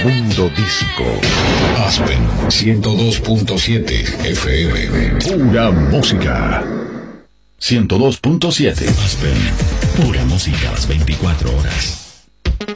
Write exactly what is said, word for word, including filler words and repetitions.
Mundo Disco. Aspen ciento dos punto siete F M. Pura música. ciento dos punto siete Aspen. Pura música a las veinticuatro horas.